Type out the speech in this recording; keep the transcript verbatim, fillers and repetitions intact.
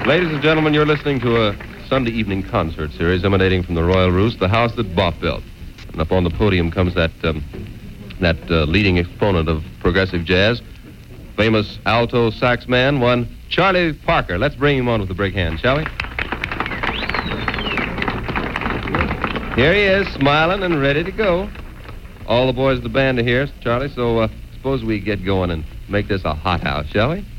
Ladies and gentlemen, you're listening to a Sunday evening concert series emanating from the Royal Roost, the house that Bob built. And up on the podium comes that um, that uh, leading exponent of progressive jazz, famous alto sax man, one Charlie Parker. Let's bring him on with a big hand, shall we? Here he is, smiling and ready to go. All the boys of the band are here, Charlie, so uh, suppose we get going and make this a hot house, shall we?